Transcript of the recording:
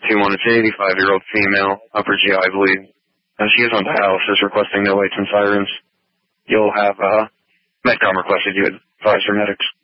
921. It's an 85-year-old female, upper GI bleed. She is on dialysis, requesting no lights and sirens. You'll have Medcom requested you advise her medics.